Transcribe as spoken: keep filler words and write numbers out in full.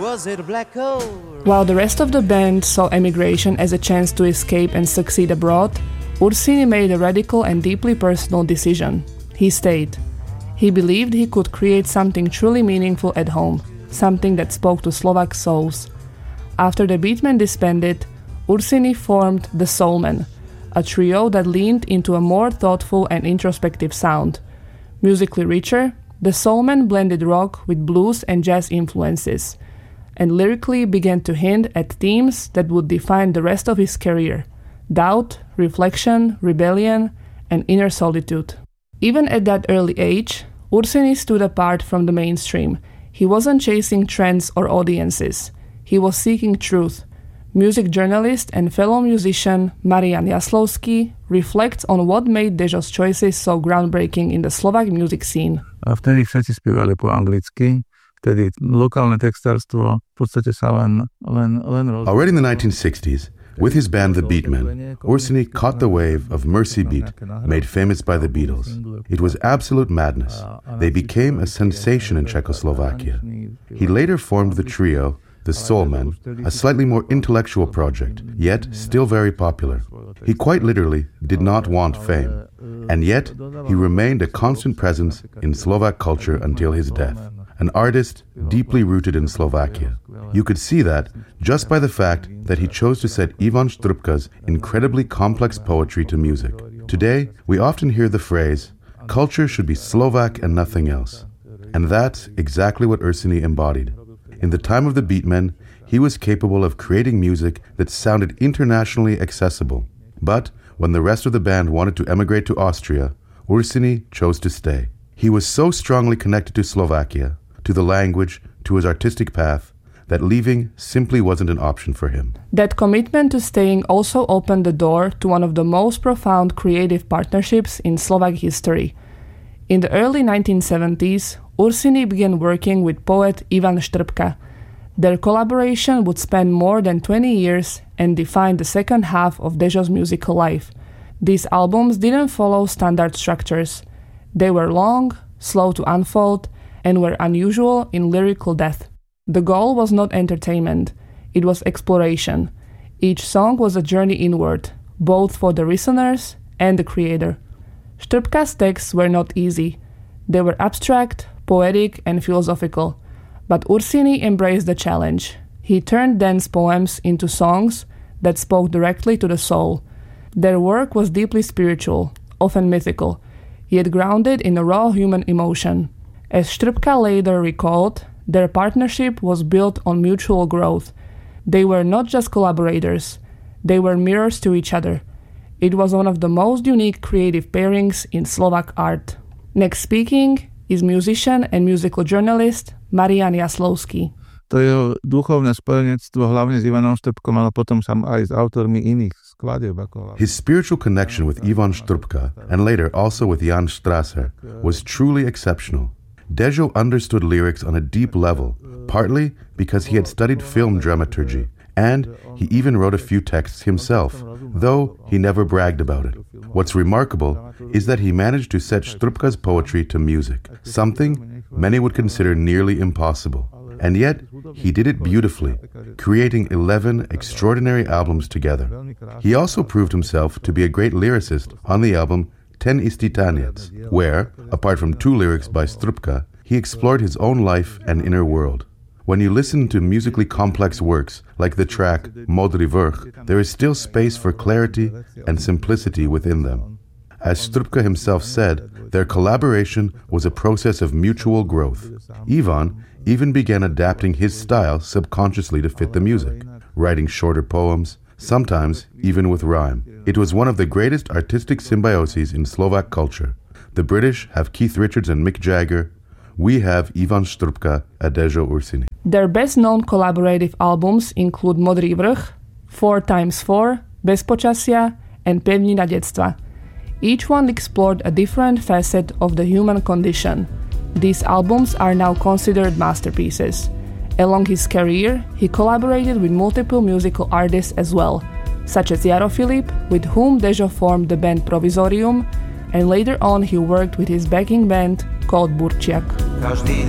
Was it black hole? While the rest of the band saw emigration as a chance to escape and succeed abroad, Ursini made a radical and deeply personal decision. He stayed. He believed he could create something truly meaningful at home, something that spoke to Slovak souls. After the Beatmen disbanded, Ursini formed the Soulmen, a trio that leaned into a more thoughtful and introspective sound. Musically richer, the Soulmen blended rock with blues and jazz influences, and lyrically began to hint at themes that would define the rest of his career: doubt, reflection, rebellion, and inner solitude. Even at that early age, Ursini stood apart from the mainstream. He wasn't chasing trends or audiences. He was seeking truth. Music journalist and fellow musician Marian Jaslovský reflects on what made Dežo's choices so groundbreaking in the Slovak music scene. A vtedy všetci spievali po anglicky, vtedy lokálne textárstvo v podstate sa len, len, len rozvíjalo. Already in the nineteen sixties, with his band The Beatmen, Ursini caught the wave of Mercy Beat, made famous by the Beatles. It was absolute madness. They became a sensation in Czechoslovakia. He later formed the trio The Soulmen, a slightly more intellectual project, yet still very popular. He quite literally did not want fame, and yet he remained a constant presence in Slovak culture until his death, an artist deeply rooted in Slovakia. You could see that just by the fact that he chose to set Ivan Štrbka's incredibly complex poetry to music. Today, we often hear the phrase, culture should be Slovak and nothing else. And that's exactly what Ursini embodied. In the time of the Beatmen, he was capable of creating music that sounded internationally accessible. But when the rest of the band wanted to emigrate to Austria, Ursini chose to stay. He was so strongly connected to Slovakia, to the language, to his artistic path, that leaving simply wasn't an option for him. That commitment to staying also opened the door to one of the most profound creative partnerships in Slovak history. In the early nineteen seventies, Ursini began working with poet Ivan Štrbka. Their collaboration would span more than twenty years and define the second half of Dežo's musical life. These albums didn't follow standard structures. They were long, slow to unfold, and were unusual in lyrical depth. The goal was not entertainment, it was exploration. Each song was a journey inward, both for the listeners and the creator. Štrbka's texts were not easy. They were abstract, poetic, and philosophical. But Ursini embraced the challenge. He turned dense poems into songs that spoke directly to the soul. Their work was deeply spiritual, often mythical, yet grounded in a raw human emotion. As Štrbka later recalled, their partnership was built on mutual growth. They were not just collaborators, they were mirrors to each other. It was one of the most unique creative pairings in Slovak art. Next speaking is musician and musical journalist Marian Jaslovský. To jeho duchovné spojenectvo hlavne s Ivanom Štrbkom, ale potom sam aj s autormi iných skladieb. His spiritual connection with Ivan Štrbka and later also with Jan Strasser was truly exceptional. Dežo understood lyrics on a deep level, partly because he had studied film dramaturgy, and he even wrote a few texts himself, though he never bragged about it. What's remarkable is that he managed to set Štrbka's poetry to music, something many would consider nearly impossible. And yet, he did it beautifully, creating eleven extraordinary albums together. He also proved himself to be a great lyricist on the album Ten Istý tanec, where, apart from two lyrics by Štrbka, he explored his own life and inner world. When you listen to musically complex works like the track Modrý vrch, there is still space for clarity and simplicity within them. As Štrbka himself said, their collaboration was a process of mutual growth. Ivan even began adapting his style subconsciously to fit the music, writing shorter poems, sometimes even with rhyme. It was one of the greatest artistic symbioses in Slovak culture. The British have Keith Richards and Mick Jagger. We have Ivan Štrbka and Dežo Ursini. Their best-known collaborative albums include Modrý vrch, four times four, Bez počasia, and Pevnina detstva. Each one explored a different facet of the human condition. These albums are now considered masterpieces. Along his career, he collaborated with multiple musical artists as well, such as Jaro Filip, with whom Dežo formed the band Provizorium, and later on he worked with his backing band called Burčiak. Každý